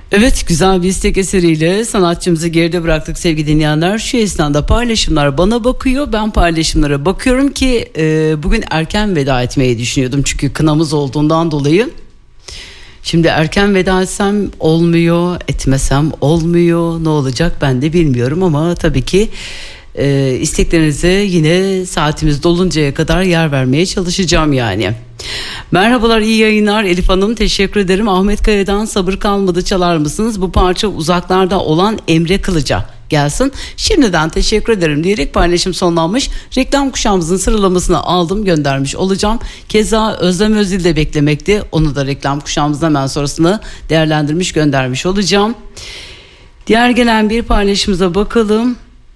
Evet, güzel bir istek eseriyle sanatçımızı geride bıraktık sevgili dinleyenler. Şu esnada paylaşımlar bana bakıyor, ben paylaşımlara bakıyorum ki bugün erken veda etmeyi düşünüyordum. Çünkü kınamız olduğundan dolayı. Şimdi erken veda etsem olmuyor, etmesem olmuyor. Ne olacak ben de bilmiyorum ama tabii ki isteklerinize yine saatimiz doluncaya kadar yer vermeye çalışacağım yani. Merhabalar, iyi yayınlar Elif Hanım, teşekkür ederim. Ahmet Kaya'dan Sabır Kalmadı çalar mısınız? Bu parça uzaklarda olan Emre Kılıç'a gelsin. Şimdiden teşekkür ederim diyerek paylaşım sonlanmış. Reklam kuşağımızın sıralamasını aldım, göndermiş olacağım. Keza Özlem Özil de beklemekti. Onu da reklam kuşağımızdan hemen sonrasını değerlendirmiş, göndermiş olacağım. Diğer gelen bir paylaşımıza bakalım.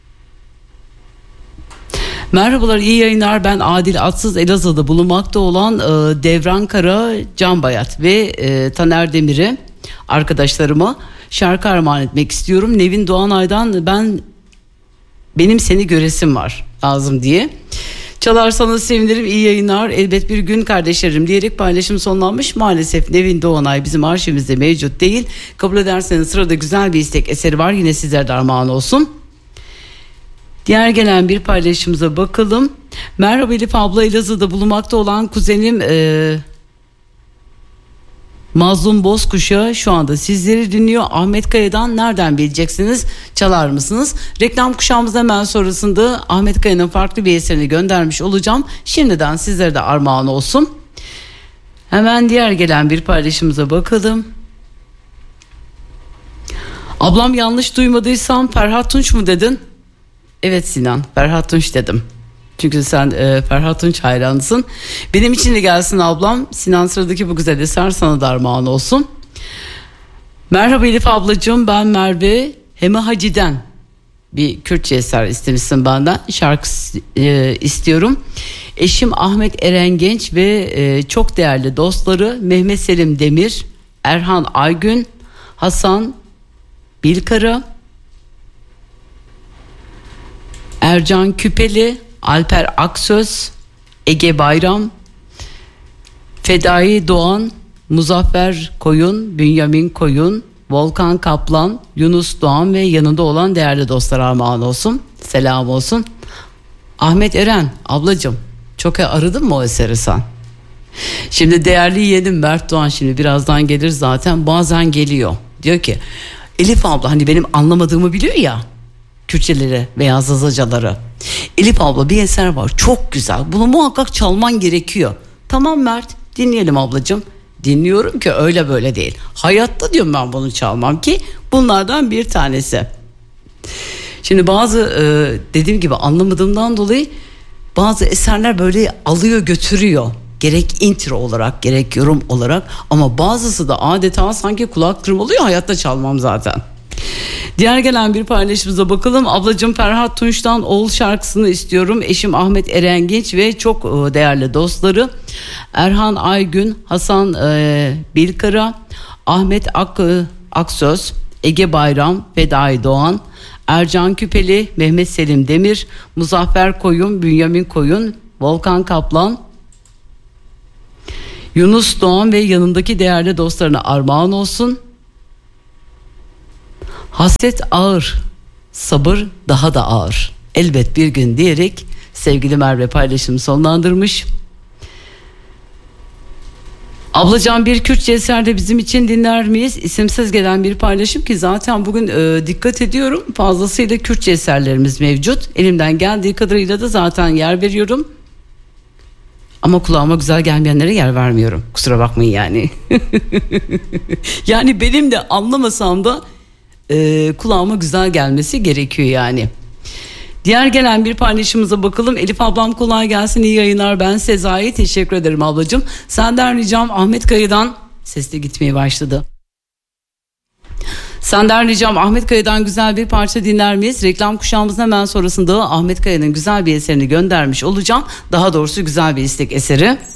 Merhabalar, iyi yayınlar. Ben Adil Atsız, Elazığ'da bulunmakta olan Devran Kara, Can Bayat ve Taner Demir'e, arkadaşlarıma şarkı armağan etmek istiyorum. Nevin Doğanay'dan benim seni göresim var lazım diye. Çalarsanız sevinirim, iyi yayınlar. Elbet bir gün kardeşlerim diyerek paylaşım sonlanmış. Maalesef Nevin Doğanay bizim arşivimizde mevcut değil. Kabul ederseniz sırada güzel bir istek eseri var. Yine sizlere de armağan olsun. Diğer gelen bir paylaşımıza bakalım. Merhaba Elif abla, Elazığ'da bulunmakta olan kuzenim Mazlum Bozkuş'a şu anda sizleri dinliyor. Ahmet Kaya'dan nereden bileceksiniz, çalar mısınız? Reklam kuşağımızda hemen sonrasında Ahmet Kaya'nın farklı bir eserini göndermiş olacağım. Şimdiden sizlere de armağan olsun. Hemen diğer gelen bir paylaşımıza bakalım. Ablam, yanlış duymadıysam Ferhat Tunç mu dedin? Evet Sinan, Ferhat Tunç dedim. Çünkü sen Ferhat Tunç hayranısın. Benim için de gelsin ablam. Sinan, sıradaki bu güzel eser sana da armağan olsun. Merhaba Elif ablacığım, ben Merve. Heme Hacı'den bir Kürtçe eser istemişsin benden. Şarkı istiyorum. Eşim Ahmet Eren Genç ve çok değerli dostları Mehmet Selim Demir, Erhan Aygün, Hasan Bilkara, Ercan Küpeli, Alper Aksöz, Ege Bayram, Fedai Doğan, Muzaffer Koyun, Bünyamin Koyun, Volkan Kaplan, Yunus Doğan ve yanında olan değerli dostlar armağan olsun. Selam olsun. Ahmet Eren ablacığım, çok aradın mı o eseri sen? Şimdi değerli yeğenim Mert Doğan şimdi birazdan gelir zaten, bazen geliyor. Diyor ki Elif abla, hani benim anlamadığımı biliyor ya, Kürtçeleri veya Zazacaları. Elif abla, bir eser var çok güzel, bunu muhakkak çalman gerekiyor. Tamam Mert, dinleyelim ablacığım. Dinliyorum ki öyle böyle değil. Hayatta diyorum ben bunu çalmam ki bunlardan bir tanesi. Şimdi bazı dediğim gibi anlamadığımdan dolayı bazı eserler böyle alıyor götürüyor. Gerek intro olarak gerek yorum olarak, ama bazısı da adeta sanki kulak tırmalıyor, hayatta çalmam zaten. Diğer gelen bir paylaşımıza bakalım. Ablacığım, Ferhat Tunç'tan Oğul şarkısını istiyorum. Eşim Ahmet Eren Genç ve çok değerli dostları Erhan Aygün, Hasan Bilkara, Ahmet Aksöz, Ege Bayram, Fedai Doğan, Ercan Küpeli, Mehmet Selim Demir, Muzaffer Koyun, Bünyamin Koyun, Volkan Kaplan, Yunus Doğan ve yanındaki değerli dostlarına armağan olsun. Hasret ağır, sabır daha da ağır. Elbet bir gün diyerek sevgili Merve paylaşımı sonlandırmış. Ablacığım, bir Kürtçe eserde bizim için dinler miyiz? İsimsiz gelen bir paylaşım ki zaten bugün dikkat ediyorum. Fazlasıyla Kürtçe eserlerimiz mevcut. Elimden geldiği kadarıyla da zaten yer veriyorum. Ama kulağıma güzel gelmeyenlere yer vermiyorum. Kusura bakmayın yani. Yani benim de anlamasam da kulağıma güzel gelmesi gerekiyor yani. Diğer gelen bir paylaşımıza bakalım. Elif ablam, kolay gelsin, iyi yayınlar. Ben Sezai, teşekkür ederim ablacığım. Senden ricam Ahmet Kaya'dan, sesli gitmeye başladı. Senden ricam Ahmet Kaya'dan güzel bir parça dinler miyiz? Reklam kuşağımızın hemen sonrasında Ahmet Kaya'nın güzel bir eserini göndermiş olacağım. Daha doğrusu güzel bir istek eseri.